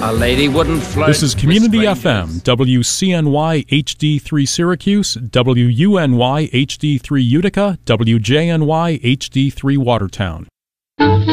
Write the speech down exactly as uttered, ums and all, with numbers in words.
A lady wouldn't flirt. This is Community F M, W C N Y H D three Syracuse, W U N Y H D three Utica, W J N Y H D three Watertown.